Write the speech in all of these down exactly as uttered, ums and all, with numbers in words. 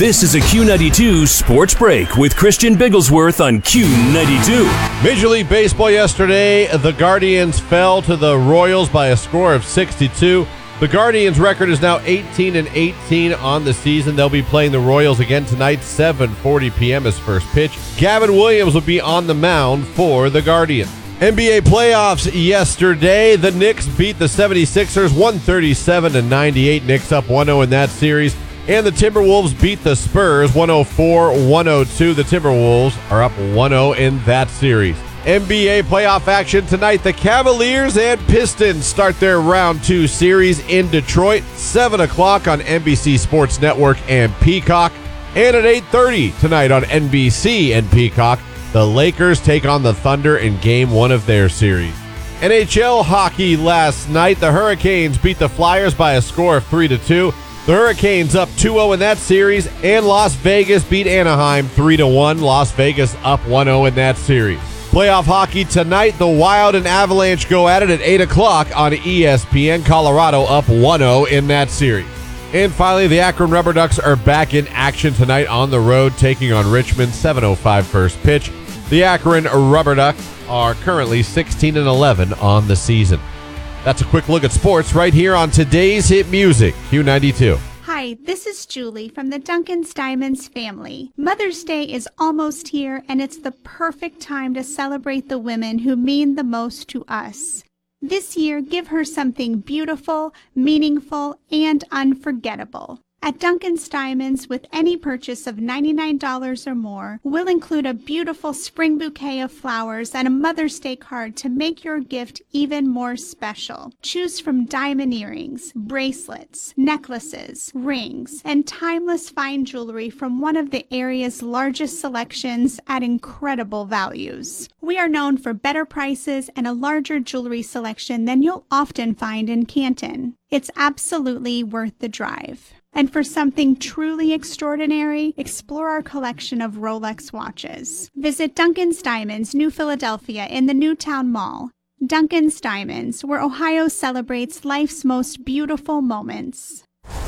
This is a Q ninety-two Sports Break with Christian Bigglesworth on Q ninety-two. Major League Baseball yesterday, the Guardians fell to the Royals by a score of six to two. The Guardians' record is now eighteen and eighteen on the season. They'll be playing the Royals again tonight, seven forty p.m. as first pitch. Gavin Williams will be on the mound for the Guardians. N B A playoffs yesterday. The Knicks beat the seventy-sixers one thirty-seven to ninety-eight. Knicks up one oh in that series. And the Timberwolves beat the Spurs one oh four to one oh two. The Timberwolves are up one oh in that series. N B A playoff action tonight. The Cavaliers and Pistons start their round two series in Detroit. seven o'clock on N B C Sports Network and Peacock. And at eight thirty tonight on N B C and Peacock, the Lakers take on the Thunder in game one of their series. N H L hockey last night. The Hurricanes beat the Flyers by a score of three to two. The Hurricanes up two oh in that series, and Las Vegas beat Anaheim three to one. Las Vegas up one oh in that series. Playoff hockey tonight. The Wild and Avalanche go at it at eight o'clock on E S P N. Colorado up one oh in that series. And finally, the Akron Rubber Ducks are back in action tonight on the road, taking on Richmond, seven oh five first pitch. The Akron Rubber Ducks are currently sixteen and eleven on the season. That's a quick look at sports right here on today's hit music, Q ninety-two. Hi, this is Julie from the Duncan's Diamonds family. Mother's Day is almost here, and it's the perfect time to celebrate the women who mean the most to us. This year, give her something beautiful, meaningful, and unforgettable. At Duncan's Diamonds, with any purchase of ninety-nine dollars or more, we'll include a beautiful spring bouquet of flowers and a Mother's Day card to make your gift even more special. Choose from diamond earrings, bracelets, necklaces, rings, and timeless fine jewelry from one of the area's largest selections at incredible values. We are known for better prices and a larger jewelry selection than you'll often find in Canton. It's absolutely worth the drive. And for something truly extraordinary, explore our collection of Rolex watches. Visit Duncan's Diamonds, New Philadelphia in the Newtown Mall. Duncan's Diamonds, where Ohio celebrates life's most beautiful moments.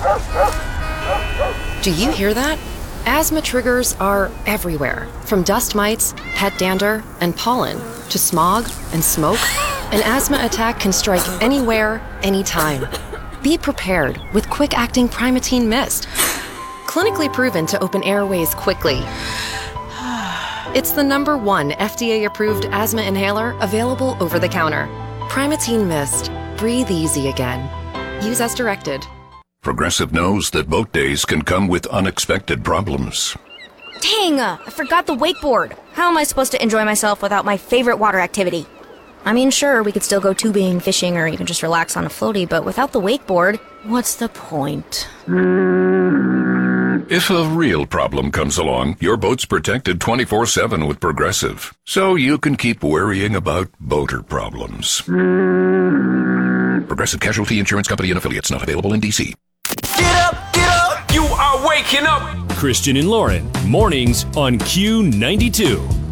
Do you hear that? Asthma triggers are everywhere, from dust mites, pet dander, and pollen, to smog and smoke. An asthma attack can strike anywhere, anytime. Be prepared with quick-acting Primatene Mist. Clinically proven to open airways quickly. It's the number one F D A-approved asthma inhaler available over the counter. Primatene Mist. Breathe easy again. Use as directed. Progressive knows that boat days can come with unexpected problems. Dang, uh, I forgot the wakeboard. How am I supposed to enjoy myself without my favorite water activity? I mean, sure, we could still go tubing, fishing, or even just relax on a floaty, but without the wakeboard, what's the point? If a real problem comes along, your boat's protected twenty-four seven with Progressive, so you can keep worrying about boater problems. Progressive Casualty Insurance Company and Affiliates, not available in D C. Get up, get up, you are waking up. Christian and Lauren, mornings on Q ninety-two.